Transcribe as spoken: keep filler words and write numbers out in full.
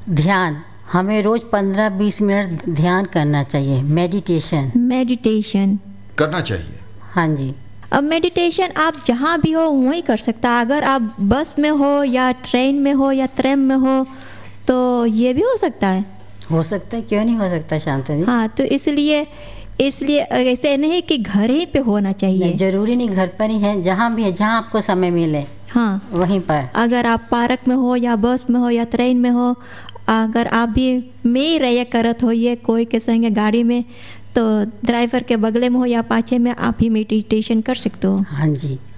ध्यान, हमें रोज़ पंद्रह बीस मिनट ध्यान करना चाहिए, मेडिटेशन। मेडिटेशन करना चाहिए। हाँ जी। अब मेडिटेशन आप जहाँ भी हो वहीं कर सकता। अगर आप बस में हो या ट्रेन में हो या ट्रेन में हो तो ये भी हो सकता है। हो सकता है, क्यों नहीं हो सकता शांता जी। हाँ, तो इसलिए इसलिए ऐसे नहीं कि घर ही पे होना चाहिए। नहीं, जरूरी नहीं घर पर ही है, जहाँ भी है, जहाँ आपको समय मिले हाँ, वहीं पर। अगर आप पार्क में हो या बस में हो या ट्रेन में हो, अगर आप भी में ही रह करत हो ये कोई के संगे गाड़ी में, तो ड्राइवर के बगले में हो या पाछे में आप ही मेडिटेशन कर सकते हो। हाँ जी।